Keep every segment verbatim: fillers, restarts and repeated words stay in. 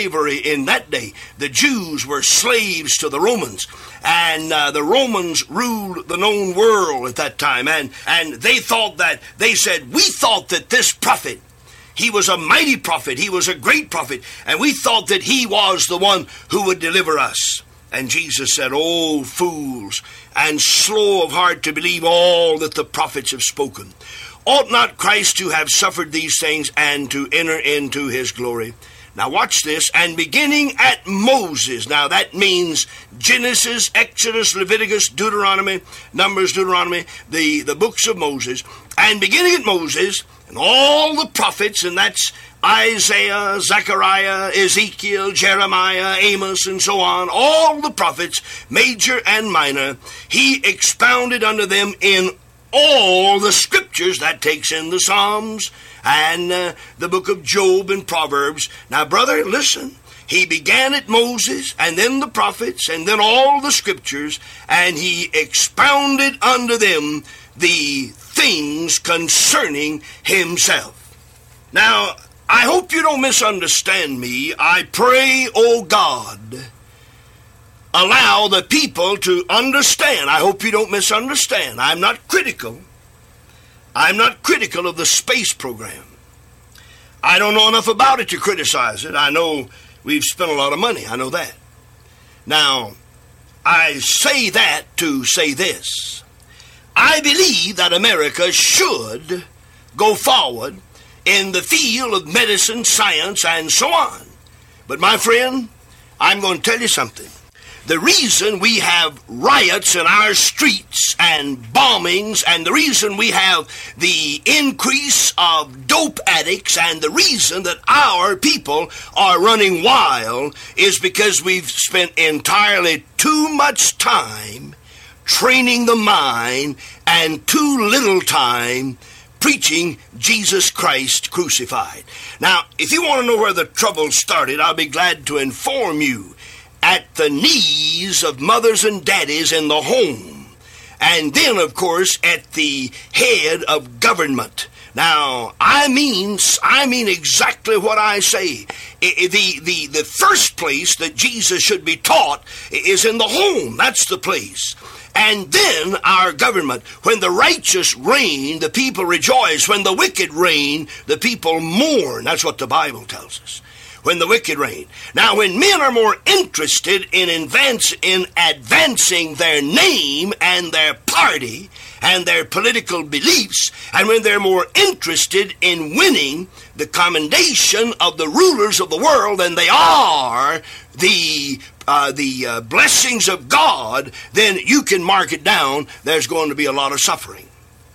slavery in that day. The Jews were slaves to the Romans, and uh, the Romans ruled the known world at that time, and, and they thought that, they said, we thought that this prophet, he was a mighty prophet, he was a great prophet, and we thought that he was the one who would deliver us. And Jesus said, oh, fools, and slow of heart to believe all that the prophets have spoken. Ought not Christ to have suffered these things and to enter into his glory? Now watch this. And beginning at Moses. Now that means Genesis, Exodus, Leviticus, Deuteronomy, Numbers, Deuteronomy, the, the books of Moses. And beginning at Moses and all the prophets, and that's Isaiah, Zechariah, Ezekiel, Jeremiah, Amos, and so on, all the prophets, major and minor, he expounded unto them in all the scriptures. That takes in the Psalms and uh, the book of Job and Proverbs. Now, brother, listen. He began at Moses, and then the prophets, and then all the scriptures, and he expounded unto them the things concerning himself. Now, I hope you don't misunderstand me. I pray, oh God, allow the people to understand. I hope you don't misunderstand. I'm not critical. I'm not critical of the space program. I don't know enough about it to criticize it. I know we've spent a lot of money. I know that. Now, I say that to say this. I believe that America should go forward in the field of medicine, science, and so on. But my friend, I'm going to tell you something. The reason we have riots in our streets and bombings, and the reason we have the increase of dope addicts, and the reason that our people are running wild is because we've spent entirely too much time training the mind and too little time preaching Jesus Christ crucified. Now, if you want to know where the trouble started, I'll be glad to inform you. At the knees of mothers and daddies in the home. And then, of course, at the head of government. Now, I mean, I mean exactly what I say. I, the, the, the first place that Jesus should be taught is in the home. That's the place. And then our government. When the righteous reign, the people rejoice. When the wicked reign, the people mourn. That's what the Bible tells us. When the wicked reign. Now, when men are more interested in, advance, in advancing their name and their party and their political beliefs, and when they're more interested in winning the commendation of the rulers of the world than they are the Uh, the uh, blessings of God, then you can mark it down. There's going to be a lot of suffering.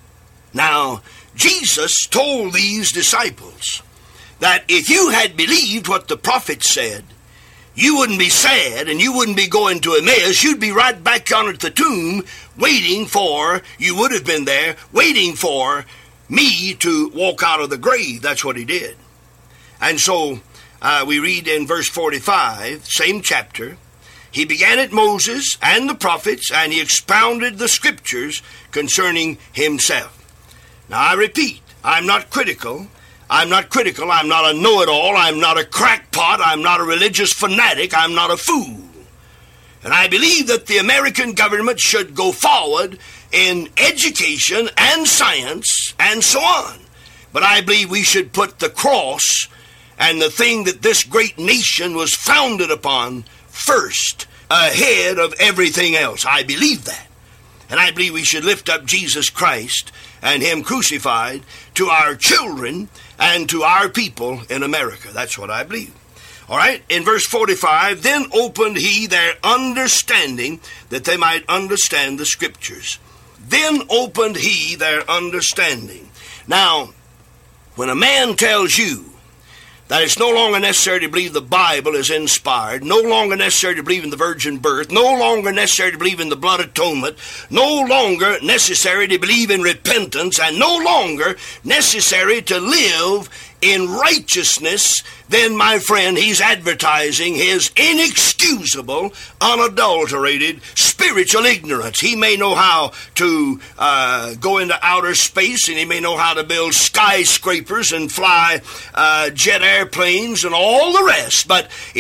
Now, Jesus told these disciples that if you had believed what the prophet said, you wouldn't be sad and you wouldn't be going to Emmaus. You'd be right back down at the tomb waiting for, you would have been there, waiting for me to walk out of the grave. That's what he did. And so, Uh, we read in verse forty-five, same chapter, he began at Moses and the prophets, and he expounded the scriptures concerning himself. Now, I repeat, I'm not critical. I'm not critical. I'm not a know-it-all. I'm not a crackpot. I'm not a religious fanatic. I'm not a fool. And I believe that the American government should go forward in education and science and so on. But I believe we should put the cross and the thing that this great nation was founded upon first, ahead of everything else. I believe that. And I believe we should lift up Jesus Christ and him crucified to our children and to our people in America. That's what I believe. All right, in verse forty-five, then opened he their understanding that they might understand the scriptures. Then opened he their understanding. Now, when a man tells you that it's no longer necessary to believe the Bible is inspired, no longer necessary to believe in the virgin birth, no longer necessary to believe in the blood atonement, no longer necessary to believe in repentance, and no longer necessary to live in righteousness, then, my friend, he's advertising his inexcusable, unadulterated spiritual ignorance. He may know how to uh, go into outer space, and he may know how to build skyscrapers and fly uh, jet airplanes and all the rest, but